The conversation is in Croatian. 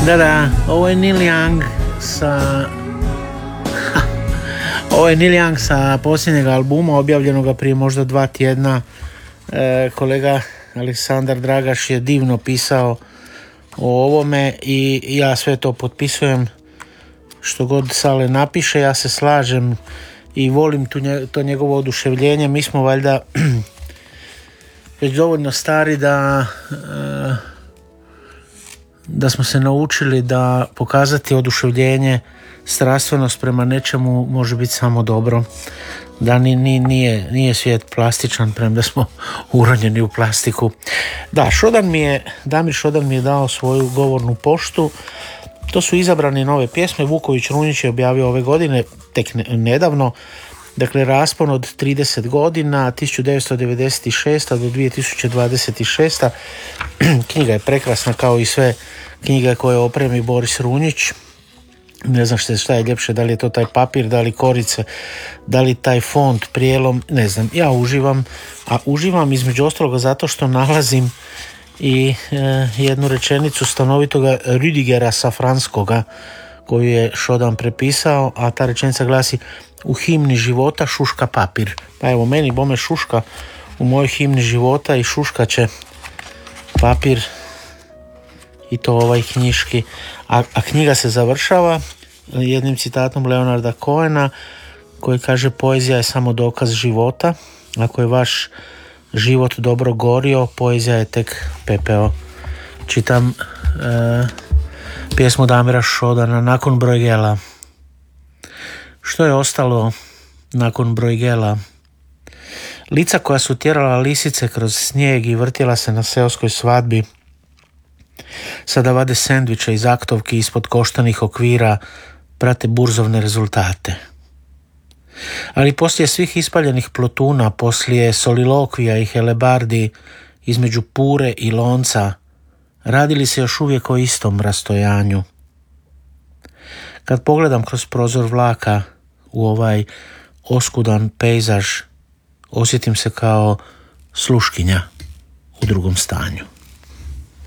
Da, ovo je Neil Young ovo je Neil Young sa posljednjeg albuma, objavljenog prije možda 2 tjedna. Kolega Aleksandar Dragaš je divno pisao o ovome i ja sve to potpisujem. Što god Sale napiše, ja se slažem i volim to njegovo oduševljenje. Mi smo valjda već dovoljno stari da smo se naučili da pokazati oduševljenje, strastvenost prema nečemu može biti samo dobro. Da nije svijet plastičan, premda smo uronjeni u plastiku. Da, Damir Šodan mi je dao svoju govornu poštu. To su izabrane nove pjesme. Vuković Runjić je objavio ove godine, tek nedavno, dakle raspon od 30 godina, 1996. do 2026. Knjiga je prekrasna kao i sve knjige koje opremi Boris Runjić. Ne znam šta je ljepše, da li je to taj papir, da li korice, da li taj font, prijelom, ne znam. Ja uživam između ostaloga zato što nalazim i jednu rečenicu stanovitoga Rüdigera Safranskoga koju je Šodan prepisao, a ta rečenica glasi: u himni života šuška papir. Pa evo, meni bome šuška u mojoj himni života i šuška će papir, i to ovaj knjiški. A knjiga se završava jednim citatom Leonarda Cohena koji kaže: poezija je samo dokaz života. Ako je vaš život dobro gorio, poezija je tek pepeo. Čitam pjesmu Damira Šodana Nakon Bruegela. Što je ostalo nakon Bruegela? Lica koja su tjerala lisice kroz snijeg i vrtjela se na seoskoj svadbi, sada vade sendviče iz aktovki ispod koštanih okvira, prate burzovne rezultate. Ali poslije svih ispaljenih plotuna, poslije solilokvija i helebardi između Pure i Lonca, radili se još uvijek o istom rastojanju. Kad pogledam kroz prozor vlaka u ovaj oskudan pejzaž, osjetim se kao sluškinja u drugom stanju.